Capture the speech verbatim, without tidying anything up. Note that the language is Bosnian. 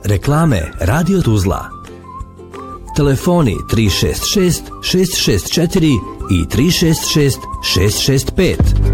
Reklame Radio Tuzla. Telefoni tri šest šest šest šest četiri i tri šest šest šest šest pet.